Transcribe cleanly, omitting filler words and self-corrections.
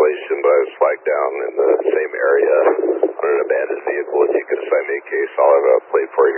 violation, but I was flagged down in the same area on an abandoned vehicle. If you could assign me a case, I'll have a plate for you